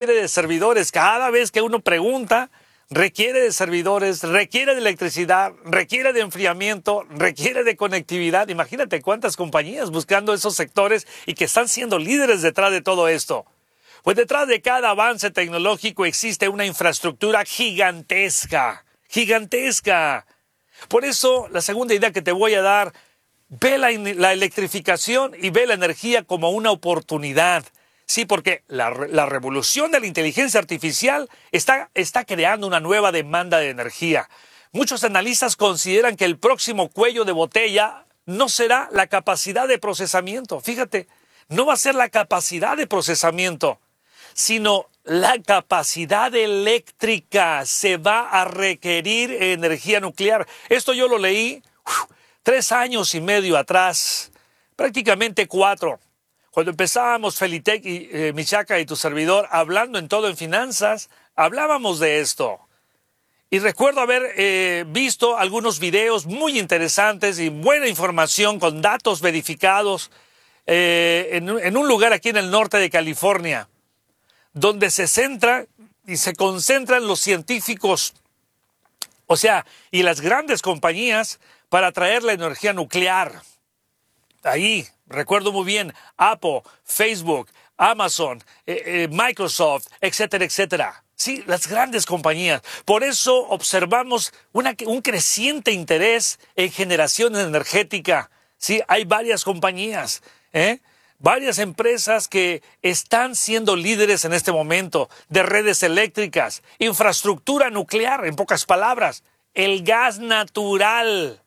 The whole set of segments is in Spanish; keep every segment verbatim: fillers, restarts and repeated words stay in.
requiere de servidores. Cada vez que uno pregunta, requiere de servidores, requiere de electricidad, requiere de enfriamiento, requiere de conectividad. Imagínate cuántas compañías buscando esos sectores y que están siendo líderes detrás de todo esto. Pues detrás de cada avance tecnológico existe una infraestructura gigantesca, gigantesca. Por eso, la segunda idea que te voy a dar, ve la, la electrificación y ve la energía como una oportunidad. Sí, porque la, la revolución de la inteligencia artificial está, está creando una nueva demanda de energía. Muchos analistas consideran que el próximo cuello de botella no será la capacidad de procesamiento. Fíjate, no va a ser la capacidad de procesamiento, sino la capacidad eléctrica. Se va a requerir energía nuclear. Esto yo lo leí uf, tres años y medio atrás, prácticamente cuatro. Cuando empezábamos Felitec y eh, Michaca y tu servidor hablando en todo en finanzas, hablábamos de esto. Y recuerdo haber eh, visto algunos videos muy interesantes y buena información con datos verificados eh, en, en un lugar aquí en el norte de California, donde se centra y se concentran los científicos, o sea, y las grandes compañías para traer la energía nuclear. Ahí, recuerdo muy bien, Apple, Facebook, Amazon, eh, eh, Microsoft, etcétera, etcétera. Sí, las grandes compañías. Por eso observamos una, un creciente interés en generación energética. Sí, hay varias compañías, ¿eh? Varias empresas que están siendo líderes en este momento de redes eléctricas, infraestructura nuclear, en pocas palabras, el gas natural.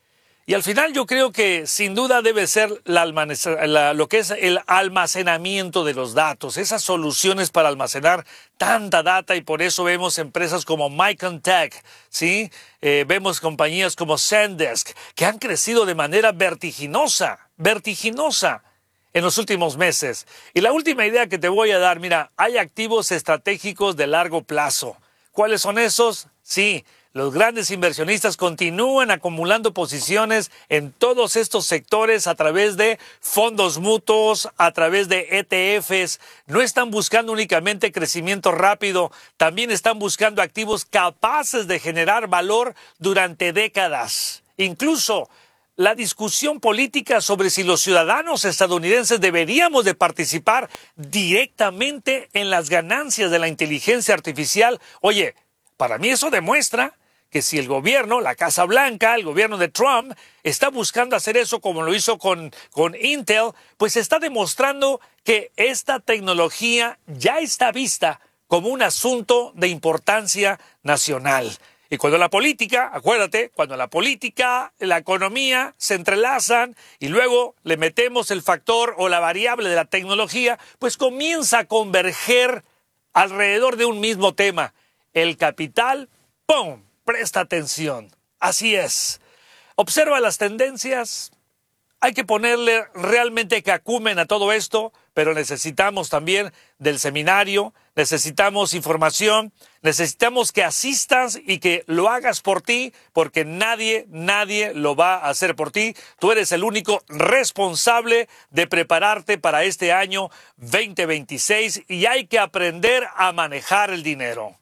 Y al final yo creo que sin duda debe ser la la, lo que es el almacenamiento de los datos, esas soluciones para almacenar tanta data, y por eso vemos empresas como Micron Tech, ¿sí? Eh, vemos compañías como Zendesk que han crecido de manera vertiginosa, vertiginosa en los últimos meses. Y la última idea que te voy a dar, mira, hay activos estratégicos de largo plazo. ¿Cuáles son esos? Sí. Los grandes inversionistas continúan acumulando posiciones en todos estos sectores a través de fondos mutuos, a través de E T Fs. No están buscando únicamente crecimiento rápido, también están buscando activos capaces de generar valor durante décadas. Incluso la discusión política sobre si los ciudadanos estadounidenses deberíamos de participar directamente en las ganancias de la inteligencia artificial. Oye, para mí eso demuestra que si el gobierno, la Casa Blanca, el gobierno de Trump, está buscando hacer eso como lo hizo con, con Intel, pues está demostrando que esta tecnología ya está vista como un asunto de importancia nacional. Y cuando la política, acuérdate, cuando la política, la economía se entrelazan y luego le metemos el factor o la variable de la tecnología, pues comienza a converger alrededor de un mismo tema. El capital, ¡pum!, presta atención. Así es. Observa las tendencias. Hay que ponerle realmente cacumen a todo esto, pero necesitamos también del seminario, necesitamos información, necesitamos que asistas y que lo hagas por ti, porque nadie, nadie lo va a hacer por ti. Tú eres el único responsable de prepararte para este año veinte veintiséis y hay que aprender a manejar el dinero.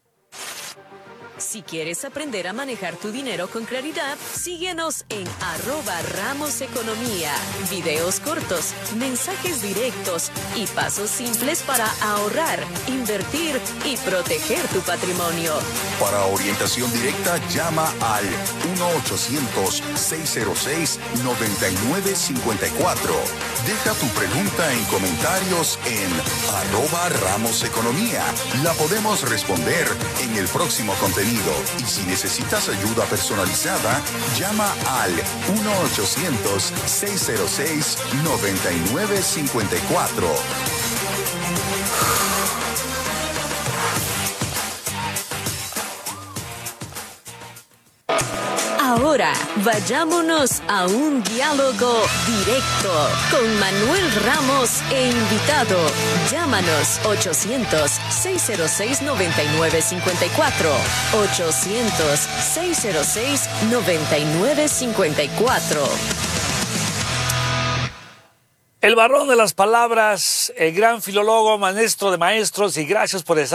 Si quieres aprender a manejar tu dinero con claridad, síguenos en arroba Ramos Economía. Videos cortos, mensajes directos y pasos simples para ahorrar, invertir y proteger tu patrimonio. Para orientación directa, llama al uno ochocientos, seis cero seis, nueve nueve cinco cuatro. Deja tu pregunta en comentarios en arroba Ramos Economía. La podemos responder en el próximo contenido. Y si necesitas ayuda personalizada, llama al uno ochocientos, seis cero seis, nueve nueve cinco cuatro. Ahora, vayámonos a un diálogo directo con Manuel Ramos e invitado. Llámanos ochocientos, seis cero seis, nueve nueve cinco cuatro. ochocientos, seis cero seis, nueve nueve cinco cuatro. El varón de las palabras, el gran filólogo, maestro de maestros, y gracias por estar